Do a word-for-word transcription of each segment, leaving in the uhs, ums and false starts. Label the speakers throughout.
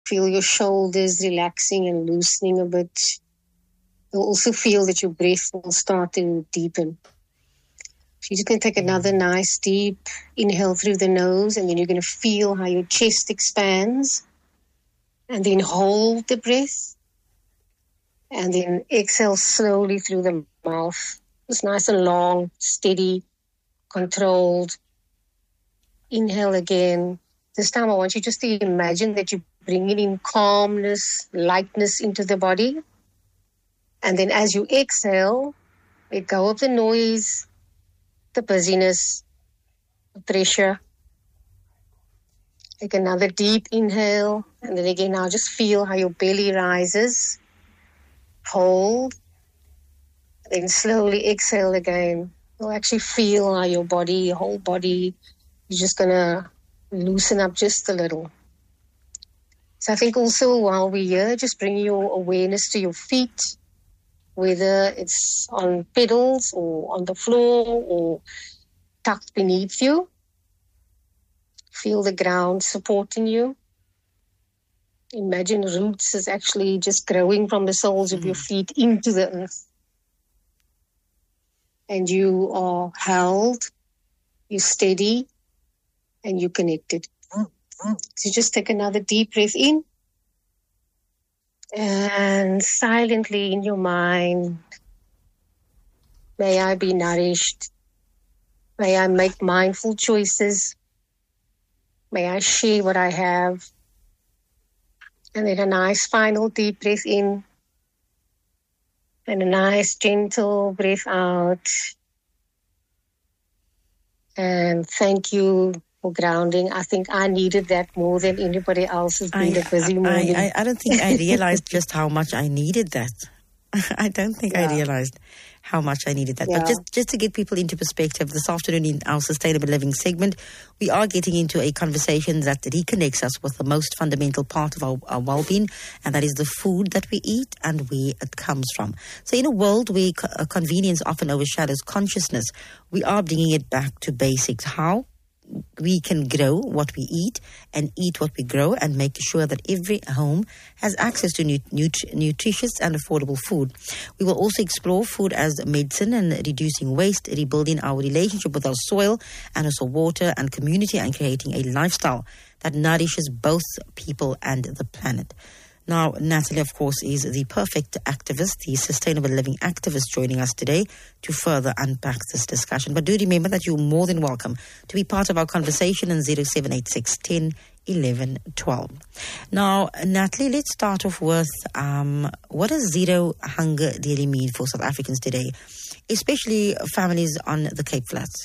Speaker 1: Feel your shoulders relaxing and loosening a bit. You'll also feel that your breath will start to deepen. So you're just going to take another nice deep inhale through the nose, and then you're going to feel how your chest expands. And then hold the breath. And then exhale slowly through the mouth. Just nice and long, steady, controlled. Inhale again. This time I want you just to imagine that you're bringing in calmness, lightness into the body. And then as you exhale, let go of the noise, the busyness, the pressure. Take another deep inhale. And then again, now just feel how your belly rises. Hold. Then slowly exhale again. You'll actually feel how your body, your whole body, is just going to loosen up just a little. So I think also while we're here, just bring your awareness to your feet, whether it's on pedals or on the floor or tucked beneath you. Feel the ground supporting you. Imagine roots is actually just growing from the soles of your feet into the earth. And you are held, you're steady, and you're connected. So just take another deep breath in. And silently in your mind, may I be nourished. May I make mindful choices. May I share what I have. And then a nice final deep breath in. And a nice gentle breath out. And thank you for grounding. I think I needed that more than anybody else has been a busy morning.
Speaker 2: I, I, I don't think I realized just how much I needed that. I don't think yeah. I realized how much I needed that. Yeah. But just, just to get people into perspective, this afternoon in our Sustainable Living segment, we are getting into a conversation that reconnects us with the most fundamental part of our, our well-being, and that is the food that we eat and where it comes from. So in a world where co- convenience often overshadows consciousness, we are bringing it back to basics. How we can grow what we eat and eat what we grow, and make sure that every home has access to nut- nut- nutritious and affordable food. We will also explore food as medicine and reducing waste, rebuilding our relationship with our soil and also water and community, and creating a lifestyle that nourishes both people and the planet. Now, Natalie, of course, is the perfect activist, the sustainable living activist, joining us today to further unpack this discussion. But do remember that you're more than welcome to be part of our conversation in zero seven eight six, one zero, one one, one two. Now, Natalie, let's start off with um, what does zero hunger really mean for South Africans today, especially families on the Cape Flats?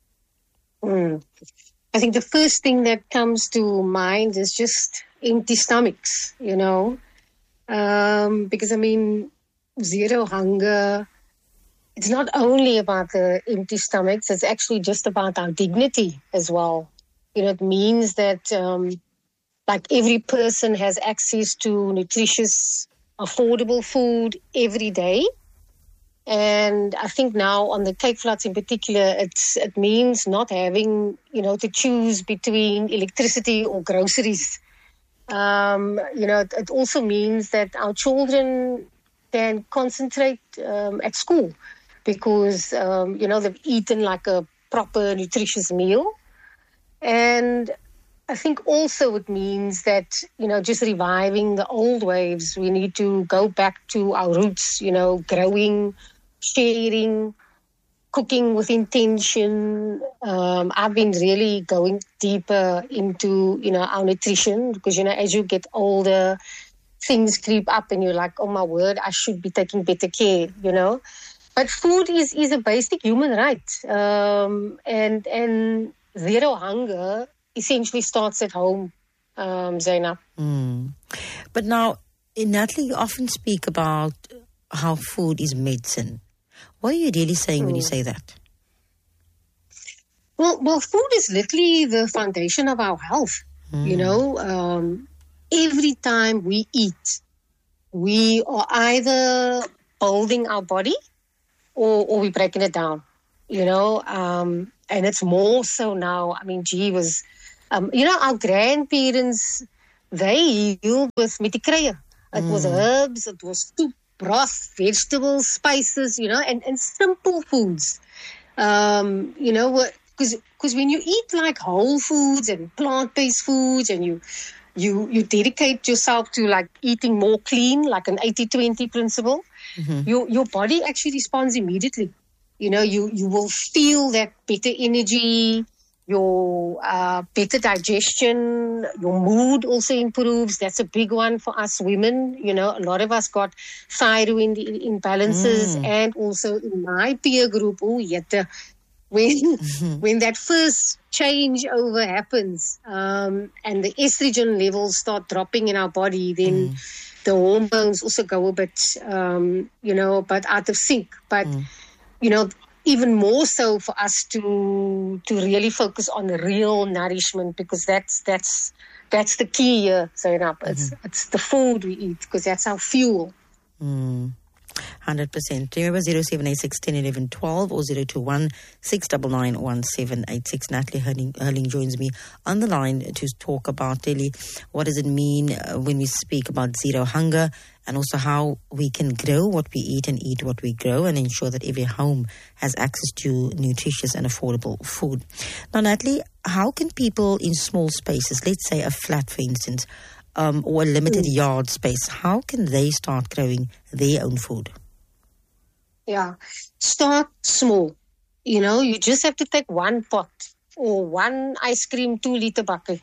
Speaker 1: Mm. I think the first thing that comes to mind is just empty stomachs, you know, um, because, I mean, zero hunger, it's not only about the empty stomachs, it's actually just about our dignity as well. You know, it means that, um, like, every person has access to nutritious, affordable food every day. And I think now on the Cape Flats in particular, it's, it means not having, you know, to choose between electricity or groceries. Um, you know, it, it also means that our children can concentrate um, at school because, um, you know, they've eaten like a proper nutritious meal. And I think also it means that, you know, just reviving the old ways, we need to go back to our roots, you know, growing, sharing, cooking with intention. Um, I've been really going deeper into, you know, our nutrition because, you know, as you get older, things creep up and you're like, oh my word, I should be taking better care, you know. But food is, is a basic human right. Um, and, and zero hunger essentially starts at home, um, Zainab.
Speaker 2: Mm. But now, Natalie, you often speak about how food is medicine. What are you really saying mm. when you say that?
Speaker 1: Well, well, food is literally the foundation of our health. Mm. You know, um, every time we eat, we are either building our body or, or we're breaking it down, you know, um, and it's more so now. I mean, gee, was, um, you know, our grandparents they healed with met die kruie. It
Speaker 2: Mm.
Speaker 1: was herbs, it was soup, broth, vegetables, spices, you know, and, and simple foods. Um, you know, because because when you eat like whole foods and plant-based foods, and you you you dedicate yourself to like eating more clean, like an eighty twenty principle,
Speaker 2: Mhm.
Speaker 1: your your body actually responds immediately. You know, you you will feel that better energy, your uh, better digestion, your mood also improves. That's a big one for us women. You know, a lot of us got thyroid imbalances,
Speaker 2: Mm.
Speaker 1: and also in my peer group, oh, yet when when that first changeover happens, um, and the estrogen levels start dropping in our body, then
Speaker 2: Mm.
Speaker 1: the hormones also go a bit, um, you know, but out of sync. But
Speaker 2: Mm.
Speaker 1: you know, even more so for us to to really focus on real nourishment, because that's that's that's the key here, Zainab. It's it's the food we eat, because that's our fuel.
Speaker 2: Mm. one hundred percent. Remember zero seven eight six, one zero one one, one two or zero two one, six nine nine, one seven eight six. Natalie Hurling, Hurling joins me on the line to talk about really what does it mean uh, when we speak about zero hunger, and also how we can grow what we eat and eat what we grow, and ensure that every home has access to nutritious and affordable food. Now, Natalie, how can people in small spaces, let's say a flat, for instance, um, or a limited
Speaker 1: Mm.
Speaker 2: yard space, how can they start growing their own food?
Speaker 1: Yeah. Start small. You know, you just have to take one pot or one ice cream two liter bucket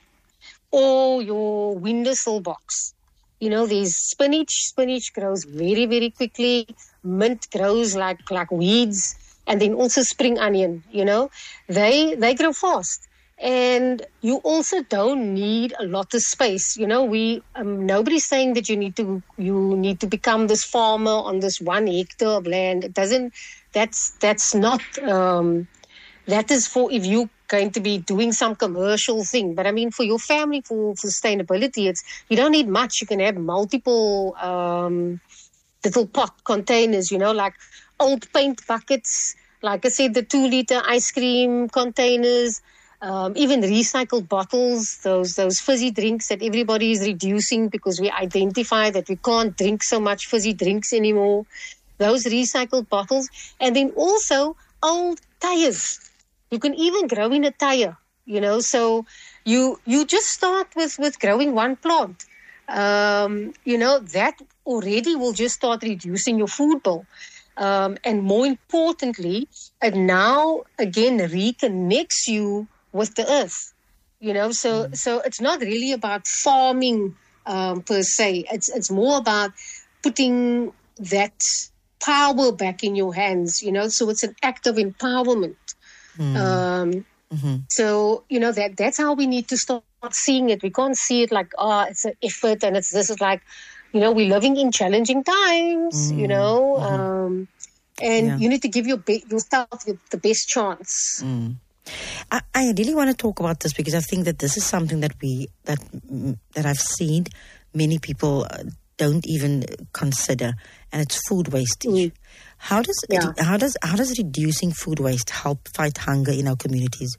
Speaker 1: or your windowsill box. You know, there's spinach. Spinach grows very, very quickly. Mint grows like like weeds, and then also spring onion. You know, they they grow fast, and you also don't need a lot of space. You know, we um, nobody's saying that you need to you need to become this farmer on this one hectare of land. It doesn't. That's that's not. Um, that is for if you're going to be doing some commercial thing. But I mean, for your family, for, for sustainability, it's you don't need much. You can have multiple um, little pot containers, you know, like old paint buckets. Like I said, the two liter ice cream containers, um, even recycled bottles, those those fizzy drinks that everybody is reducing because we identify that we can't drink so much fizzy drinks anymore. Those recycled bottles, and then also old tires. You can even grow in a tire, you know. So you you just start with, with growing one plant. Um, you know, that already will just start reducing your food bill. Um, and more importantly, it now again reconnects you with the earth. You know, so mm. so it's not really about farming um, per se. It's it's more about putting that power back in your hands. You know, so it's an act of empowerment. Mm. Um, mm-hmm. So, you know, that that's how we need to start seeing it. We can't see it like, oh, it's an effort and it's this is like, you know, we're living in challenging times, mm. you know, mm-hmm. um, and yeah. you need to give your be- yourself the best chance.
Speaker 2: Mm. I, I really want to talk about this because I think that this is something that we, that, that I've seen many people don't even consider, and it's food wastage. Mm. How does yeah. it, how does how does reducing food waste help fight hunger in our communities?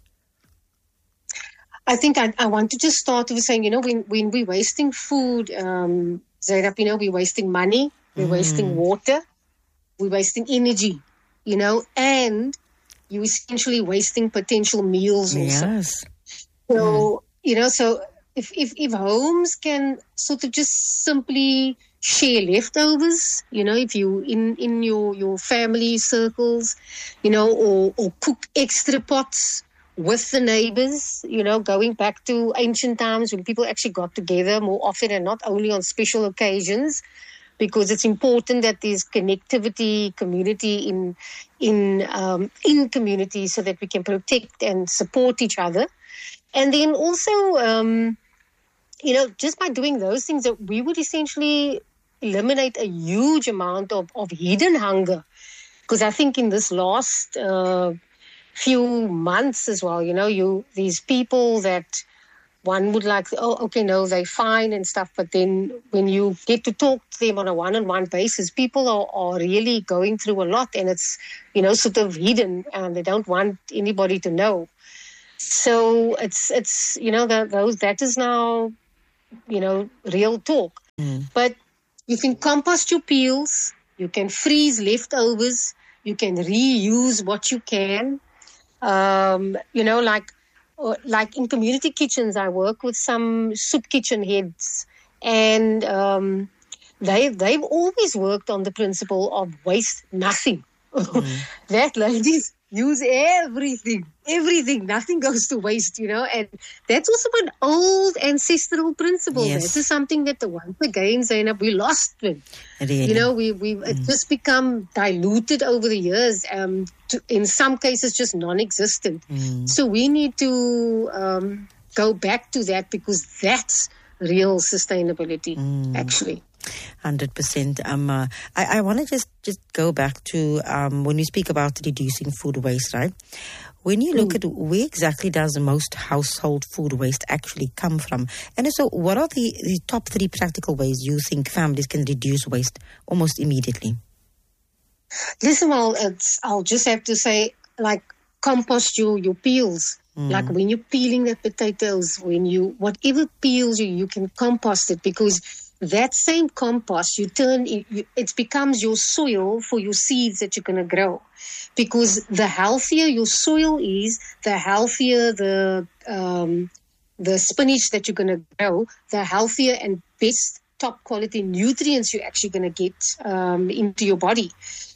Speaker 1: I think I, I want to just start with saying, you know, when when we're wasting food, um, Zainab, you know, we're wasting money, we're mm. wasting water, we're wasting energy, you know, and you're essentially wasting potential meals also.
Speaker 2: Yes.
Speaker 1: So, mm. you know, so if, if if homes can sort of just simply share leftovers, you know, if you in, in your, your family circles, you know, or, or cook extra pots with the neighbors, you know, going back to ancient times when people actually got together more often and not only on special occasions, because it's important that there's connectivity, community in in um, in community so that we can protect and support each other. And then also, um, you know, just by doing those things, that we would essentially eliminate a huge amount of, of hidden hunger. Because I think in this last uh, few months as well, you know, you these people that one would like, oh, okay, no, they're fine and stuff. But then when you get to talk to them on a one-on-one basis, people are, are really going through a lot, and it's, you know, sort of hidden, and they don't want anybody to know. So it's, it's you know, the, those that is now you know, real talk.
Speaker 2: Mm.
Speaker 1: But you can compost your peels, you can freeze leftovers, you can reuse what you can. Um, you know, like uh, like in community kitchens, I work with some soup kitchen heads, and um, they they've always worked on the principle of waste nothing. Mm. That ladies use everything, everything. Nothing goes to waste, you know. And that's also an old ancestral principle.
Speaker 2: Yes.
Speaker 1: This is something that the once again, Zainab, we lost with.
Speaker 2: Really?
Speaker 1: You know, we we mm. it's just become diluted over the years. Um, to, in some cases, just non-existent. Mm. So we need to um, go back to that, because that's real sustainability, mm. actually.
Speaker 2: Hundred percent. Um, uh, I, I want to just, just go back to um, when we speak about reducing food waste, right? When you look mm. at where exactly does most household food waste actually come from, and so what are the, the top three practical ways you think families can reduce waste almost immediately?
Speaker 1: Listen, well, it's, I'll just have to say, like, compost your your peels. Mm. Like when you're peeling the potatoes, when you whatever peels you, you can compost it, because that same compost, you turn it, you, it becomes your soil for your seeds that you're going to grow. Because the healthier your soil is, the healthier the um, the spinach that you're going to grow, the healthier and best top quality nutrients you're actually going to get um, into your body.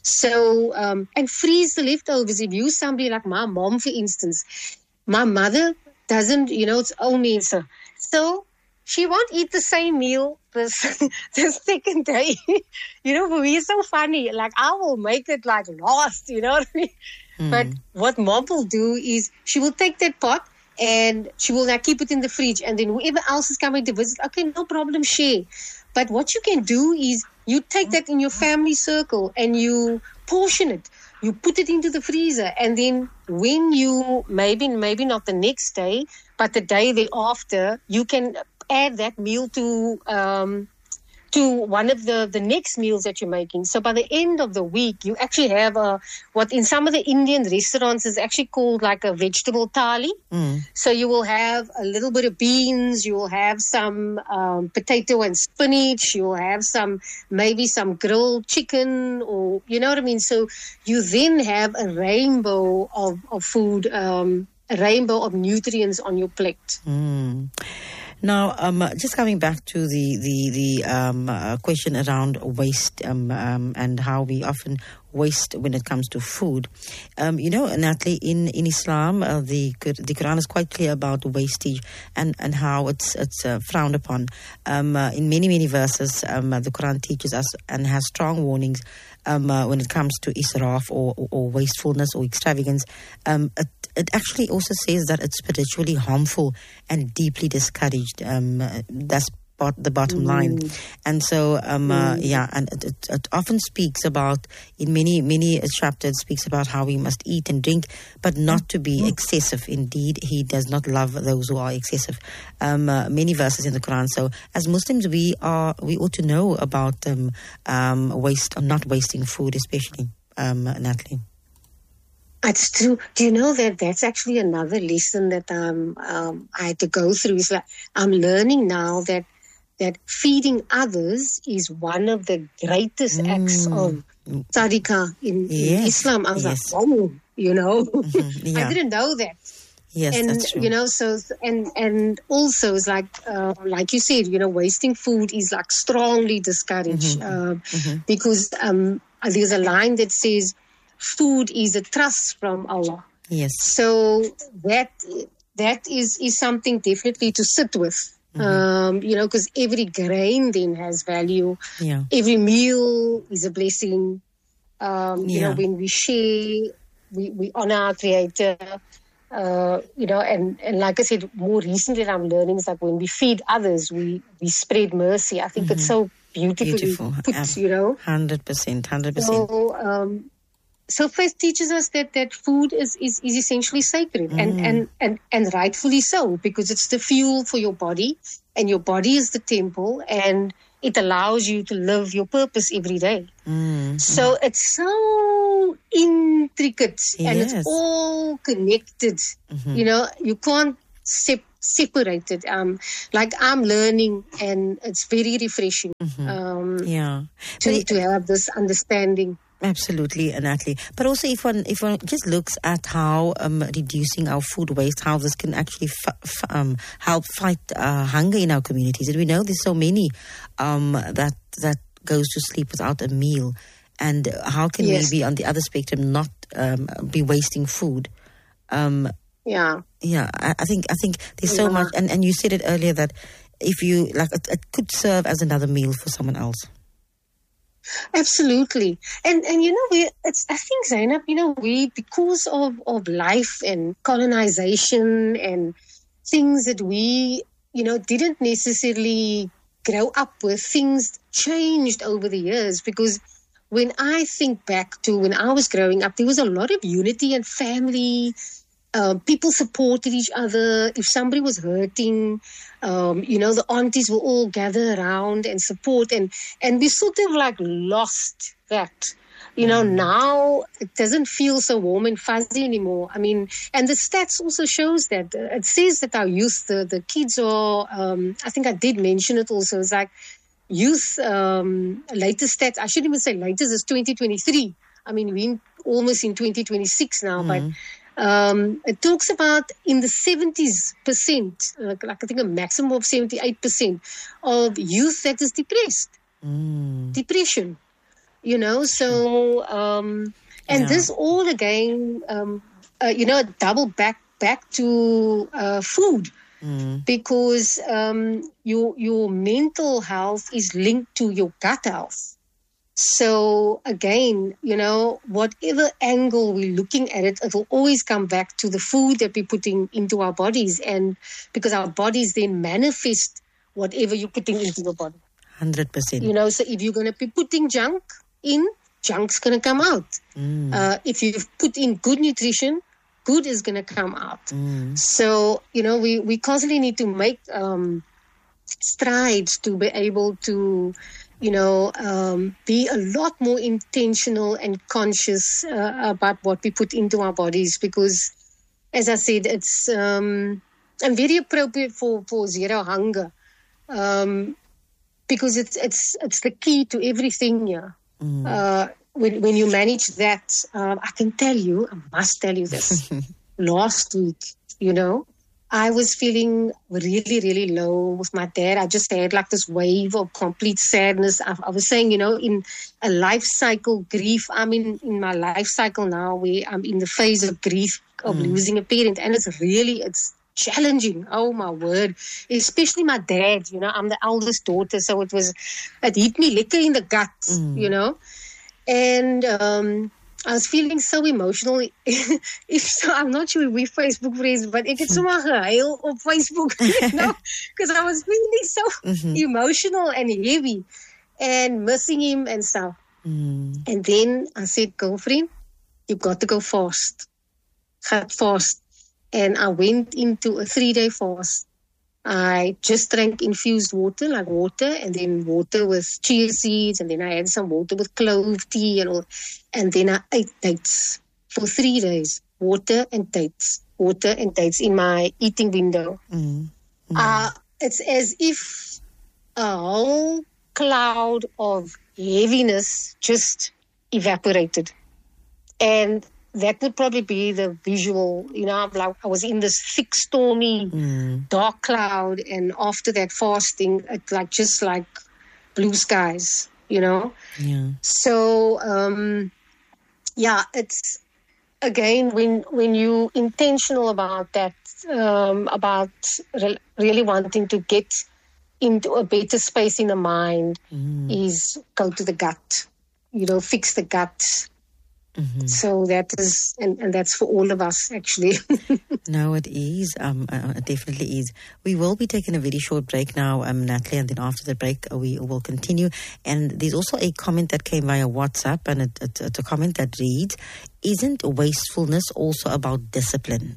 Speaker 1: So, um, and freeze the leftovers. If you somebody like my mom, for instance, my mother doesn't, you know, it's only so. So she won't eat the same meal the, the second day. You know, for me, it's so funny. Like, I will make it like last, you know what I mean? Mm. But what mom will do is she will take that pot and she will like keep it in the fridge. And then whoever else is coming to visit, okay, no problem, share. But what you can do is you take that in your family circle and you portion it. You put it into the freezer, and then when you, maybe maybe not the next day, but the day thereafter, you can add that meal to um, to one of the, the next meals that you're making. So by the end of the week, you actually have a, what in some of the Indian restaurants is actually called like a vegetable thali. Mm. So you will have a little bit of beans, you will have some um, potato and spinach, you will have some, maybe some grilled chicken, or, you know what I mean? So you then have a rainbow of, of food, um, a rainbow of nutrients on your plate.
Speaker 2: Mm. Now, um, just coming back to the the the um, uh, question around waste um, um, and how we often waste when it comes to food. Um, you know, Natalie, in in Islam, uh, the the Quran is quite clear about wastage and, and how it's it's uh, frowned upon. Um, uh, in many many verses, um, uh, the Quran teaches us and has strong warnings um, uh, when it comes to israf or, or, or wastefulness or extravagance. Um, it, It actually also says that it's spiritually harmful and deeply discouraged. Um, that's bot- the bottom mm. line. And so, um, mm. uh, yeah, and it, it, it often speaks about, in many, many chapters, it speaks about how we must eat and drink, but not to be mm. excessive. Indeed, he does not love those who are excessive. Um, uh, many verses in the Quran. So as Muslims, we are we ought to know about um, um, waste or not wasting food, especially, um, Natalie.
Speaker 1: It's true. Do you know that that's actually another lesson that um, um, I had to go through? Is like I'm learning now that that feeding others is one of the greatest mm. acts of sadaqah in, yes. in Islam. I was yes. like, oh, you know, mm-hmm. yeah. I didn't know that.
Speaker 2: Yes,
Speaker 1: and
Speaker 2: that's true.
Speaker 1: You know, so and and also it's like uh, like you said, you know, wasting food is like strongly discouraged mm-hmm. Uh, mm-hmm. because um, there's a line that says, food is a trust from Allah.
Speaker 2: Yes.
Speaker 1: So that that is, is something definitely to sit with. Mm-hmm. Um, you know, because every grain then has value.
Speaker 2: Yeah.
Speaker 1: Every meal is a blessing. Um, you
Speaker 2: yeah.
Speaker 1: know, when we share, we, we honor our Creator. Uh, you know, and, and like I said, more recently I'm learning is like when we feed others, we, we spread mercy. I think mm-hmm. it's so beautifully
Speaker 2: Beautiful.
Speaker 1: put, um, you know. one
Speaker 2: hundred percent, one hundred percent.
Speaker 1: So, um, So faith teaches us that, that food is, is, is essentially sacred mm. and, and, and, and rightfully so, because it's the fuel for your body, and your body is the temple, and it allows you to live your purpose every day.
Speaker 2: Mm.
Speaker 1: So mm. it's so intricate
Speaker 2: yes.
Speaker 1: and it's all connected.
Speaker 2: Mm-hmm.
Speaker 1: You know, you can't sep- separated. Um, like I'm learning, and it's very refreshing.
Speaker 2: Mm-hmm.
Speaker 1: Um,
Speaker 2: yeah,
Speaker 1: to
Speaker 2: it,
Speaker 1: to have this understanding.
Speaker 2: Absolutely, Natalie. But also, if one if one just looks at how um, reducing our food waste, how this can actually f- f- um, help fight uh, hunger in our communities, and we know there's so many um, that that goes to sleep without a meal, and how can
Speaker 1: yes.
Speaker 2: we be on the other spectrum, not um, be wasting food? Um,
Speaker 1: yeah,
Speaker 2: yeah. I, I think I think there's so
Speaker 1: yeah.
Speaker 2: much, and, and you said it earlier that if you like, it, it could serve as another meal for someone else.
Speaker 1: Absolutely. And, and you know, we, it's, I think, Zainab, you know, we, because of, of life and colonization and things that we, you know, didn't necessarily grow up with, things changed over the years. Because when I think back to when I was growing up, there was a lot of unity and family. Uh, people supported each other. If somebody was hurting, um, you know, the aunties will all gather around and support. And, and we sort of like lost that. You know, mm. now it doesn't feel so warm and fuzzy anymore. I mean, and the stats also shows that. Uh, it says that our youth, the, the kids are, um, I think I did mention it also, it's like youth, um, latest stats, I shouldn't even say latest, it's twenty twenty-three. I mean, we're almost in twenty twenty-six now, mm. but Um, it talks about in the seventies percent, like, like I think a maximum of seventy-eight percent of youth that is depressed. Mm. Depression, you know, so, um, and yeah. this all again, um, uh, you know, double back, back to uh, food. Mm. Because um, your, your mental health is linked to your gut health. So again, you know, whatever angle we're looking at it, it will always come back to the food that we're putting into our bodies, and because our bodies then manifest whatever you're putting into your body.
Speaker 2: one hundred percent.
Speaker 1: You know, so if you're going to be putting junk in, junk's going to come out. Mm. Uh, if you've put in good nutrition, good is going to come out. Mm. So, you know, we, we constantly need to make um, strides to be able to, you know, um, be a lot more intentional and conscious uh, about what we put into our bodies, because, as I said, it's um, and very appropriate for, for zero hunger, um, because it's it's it's the key to everything here. Mm. Uh, when when you manage that, um, I can tell you, I must tell you this. Last week, you know, I was feeling really, really low with my dad. I just had like this wave of complete sadness. I, I was saying, you know, in a life cycle grief, I'm in, in my life cycle now where I'm in the phase of grief of mm. losing a parent. And it's really, it's challenging. Oh, my word. Especially my dad, you know, I'm the eldest daughter. So it was, it hit me lekker in the gut, mm. you know. And, um, I was feeling so emotional. If so, I'm not sure if we're Facebook friends, but ek het sommer gehuil op Facebook, you know, because I was feeling so mm-hmm. emotional and heavy and missing him and stuff. Mm. And then I said, girlfriend, you've got to go fast. Got fast. And I went into a three-day fast. I just drank infused water, like water, and then water with chia seeds, and then I had some water with clove tea and all. And then I ate dates for three days. Water and dates. Water and dates in my eating window. Mm. Mm. Uh, it's as if a whole cloud of heaviness just evaporated. And that would probably be the visual, you know, like I was in this thick, stormy, mm. dark cloud, and after that fasting, it like just like blue skies, you know. Yeah. So, um, yeah, it's again when when you intentional about that, um, about re- really wanting to get into a better space in the mind, mm. is go to the gut, you know, fix the gut. Mm-hmm. So that is, and, and that's for all of us, actually.
Speaker 2: No, it is. Um, uh, it definitely is. We will be taking a very short break now, um, Natalie, and then after the break, uh, we will continue. And there's also a comment that came via WhatsApp, and it, it, it's a comment that reads, isn't wastefulness also about discipline?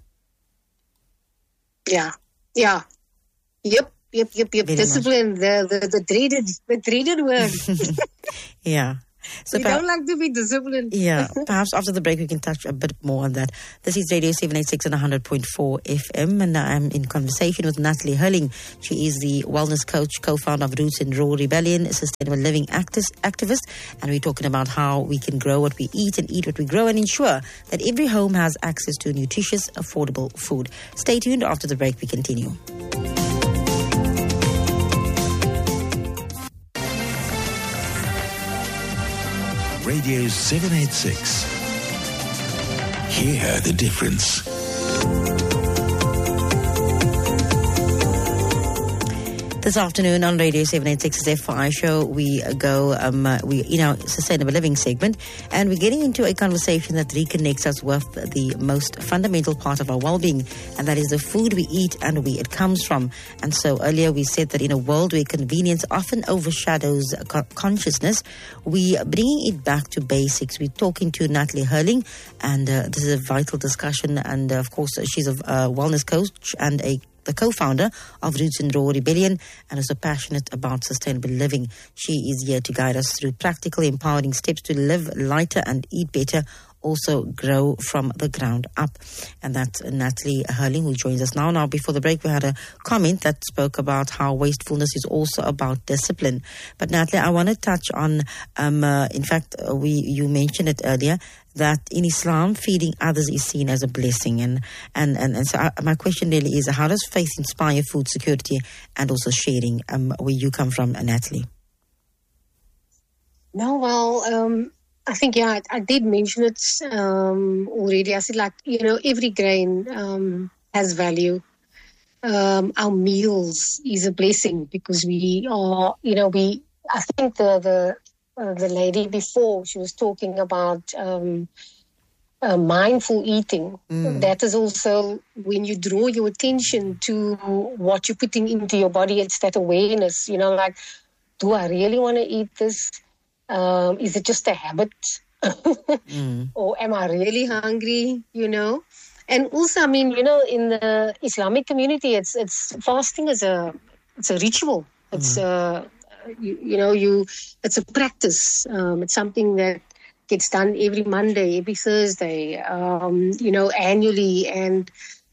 Speaker 1: Yeah. Yeah. Yep. Yep. Yep. Yep. Very discipline, the, the, the dreaded, the dreaded word.
Speaker 2: Yeah. So
Speaker 1: we
Speaker 2: perhaps,
Speaker 1: don't like to be disciplined.
Speaker 2: Yeah, perhaps after the break we can touch a bit more on that. This is Radio seven eighty-six and one hundred point four F M, and I'm in conversation with Natalie Hurling. She is the wellness coach, co-founder of Roots and Raw Rebellion, a sustainable living actis- activist, and we're talking about how we can grow what we eat and eat what we grow and ensure that every home has access to nutritious, affordable food. Stay tuned. After the break, we continue.
Speaker 3: Radio seven eighty-six. Hear the difference.
Speaker 2: This afternoon on Radio seven eighty-six's F I show, we go um, uh, we in our sustainable living segment, and we're getting into a conversation that reconnects us with the most fundamental part of our well-being, and that is the food we eat and where it comes from. And so earlier we said that in a world where convenience often overshadows co- consciousness, we are bringing it back to basics. We're talking to Natalie Hurling, and uh, this is a vital discussion. And uh, of course, she's a uh, wellness coach and a the co-founder of Roots and Raw Rebellion, and is so passionate about sustainable living. She is here to guide us through practical, empowering steps to live lighter and eat better, also grow from the ground up. And that's Natalie Hurling, who joins us now. Now, before the break, we had a comment that spoke about how wastefulness is also about discipline. But Natalie, I want to touch on, um, uh, in fact, uh, we you mentioned it earlier, that in Islam, feeding others is seen as a blessing. And and, and, and so I, my question really is, how does faith inspire food security and also sharing, um, where you come from, Natalie?
Speaker 1: No, well, um, I think, yeah, I, I did mention it um, already. I said, like, you know, every grain um, has value. Um, our meals is a blessing because we are, you know, we, I think the, the, Uh, the lady before, she was talking about um, uh, mindful eating. Mm. That is also when you draw your attention to what you're putting into your body. It's that awareness, you know, like, do I really want to eat this? Um, is it just a habit? mm. Or am I really hungry, you know? And also, I mean, you know, in the Islamic community, it's it's fasting is a, it's a ritual. It's mm. a You, you know, you it's a practice. Um, it's something that gets done every Monday, every Thursday, um, you know, annually. And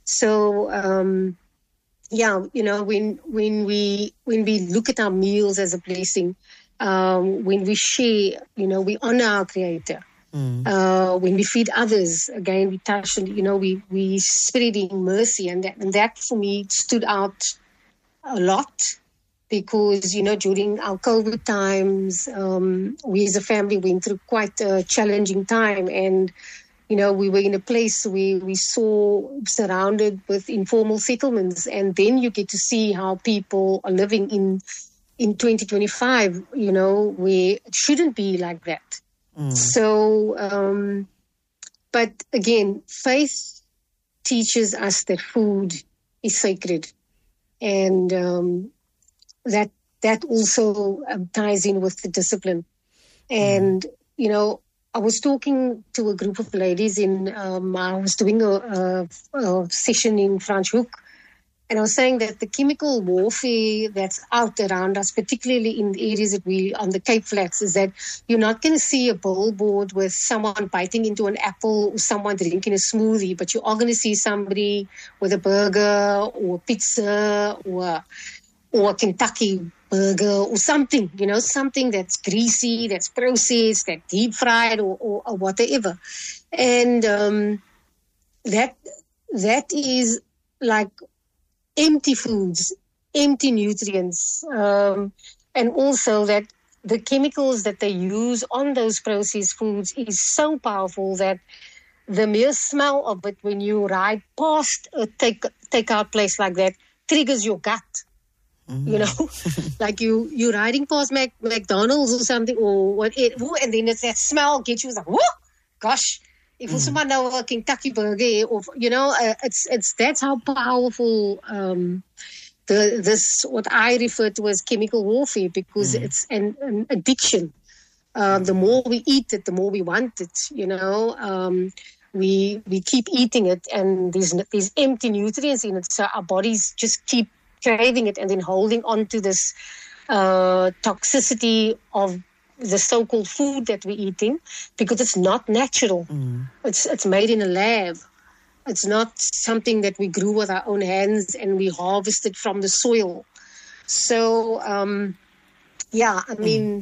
Speaker 1: so, um, yeah, you know, when when we when we look at our meals as a blessing, um, when we share, you know, we honor our Creator. Mm. Uh, when we feed others, again, we touch, you know, we we spreading mercy, and that and that for me stood out a lot. Because, you know, during our COVID times, um, we as a family went through quite a challenging time. And, you know, we were in a place where we saw surrounded with informal settlements. And then you get to see how people are living in in twenty twenty-five, you know, where it shouldn't be like that. Mm. So, um, but again, faith teaches us that food is sacred. And, um, that that also um, ties in with the discipline. And, mm. you know, I was talking to a group of ladies in, um, I was doing a, a, a session in Franschhoek, and I was saying that the chemical warfare that's out around us, particularly in the areas that we, on the Cape Flats, is that you're not going to see a billboard with someone biting into an apple or someone drinking a smoothie, but you are going to see somebody with a burger or pizza or or a Kentucky burger or something, you know, something that's greasy, that's processed, that's deep fried or, or, or whatever. And um, that that is like empty foods, empty nutrients. Um, and also that the chemicals that they use on those processed foods is so powerful that the mere smell of it when you ride past a take, take-out place like that triggers your gut. Mm. You know, like you, you're riding past Mac, McDonald's or something, or what, it, and then it's that smell gets you like, whoa, gosh, if mm. someone know a Kentucky burger, or, you know, uh, it's, it's, that's how powerful, um, the, this, what I refer to as chemical warfare, because mm. it's an, an addiction. Uh, the more we eat it, the more we want it, you know, um, we, we keep eating it, and there's, there's empty nutrients in it. So our bodies just keep craving it and then holding on to this uh, toxicity of the so-called food that we're eating, because it's not natural.
Speaker 2: Mm.
Speaker 1: It's it's made in a lab. It's not something that we grew with our own hands and we harvested from the soil. So, um, yeah, I mean,